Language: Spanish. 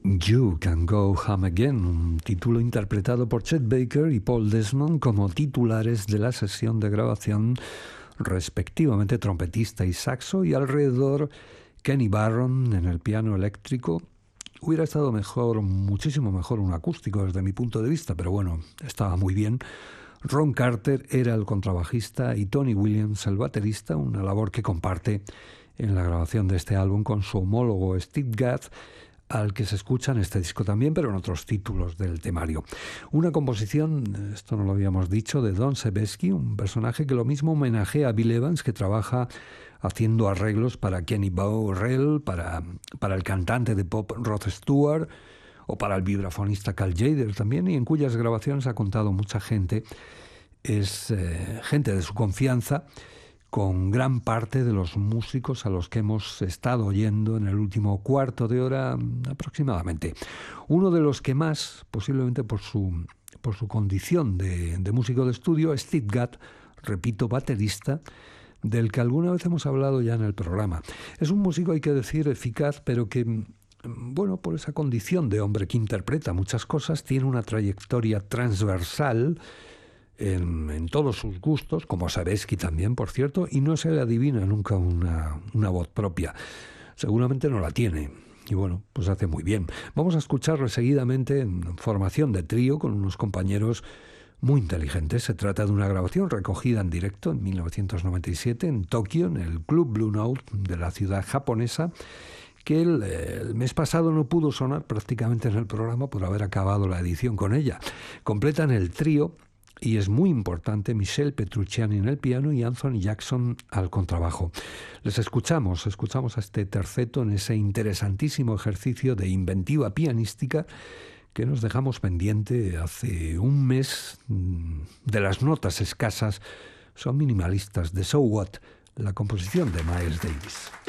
You Can Go Home Again, un título interpretado por Chet Baker y Paul Desmond como titulares de la sesión de grabación, respectivamente trompetista y saxo, y alrededor Kenny Barron en el piano eléctrico. Hubiera estado mejor, muchísimo mejor un acústico desde mi punto de vista, pero bueno, estaba muy bien. Ron Carter era el contrabajista y Tony Williams el baterista, una labor que comparte en la grabación de este álbum con su homólogo Steve Gadd, al que se escucha en este disco también, pero en otros títulos del temario. Una composición, esto no lo habíamos dicho, de Don Sebesky, un personaje que lo mismo homenajea a Bill Evans, que trabaja haciendo arreglos para Kenny Burrell, para el cantante de pop Rod Stewart, o para el vibrafonista Carl Jader también, y en cuyas grabaciones ha contado mucha gente. Es gente de su confianza, con gran parte de los músicos a los que hemos estado oyendo en el último cuarto de hora aproximadamente. Uno de los que más, posiblemente por su condición de músico de estudio, es Steve Gadd, repito, baterista, del que alguna vez hemos hablado ya en el programa. Es un músico, hay que decir, eficaz, pero que, bueno, por esa condición de hombre que interpreta muchas cosas, tiene una trayectoria transversal en todos sus gustos, como Sebesky también, por cierto, y no se le adivina nunca una voz propia. Seguramente no la tiene, y bueno, pues hace muy bien. Vamos a escucharlo seguidamente en formación de trío con unos compañeros muy inteligentes. Se trata de una grabación recogida en directo en 1997 en Tokio, en el Club Blue Note de la ciudad japonesa, que el mes pasado no pudo sonar prácticamente en el programa por haber acabado la edición con ella. Completan el trío, y es muy importante, Michelle Petrucciani en el piano y Anthony Jackson al contrabajo. Les escuchamos a este terceto en ese interesantísimo ejercicio de inventiva pianística que nos dejamos pendiente hace un mes. De las notas escasas son minimalistas de So What, la composición de Miles Davis.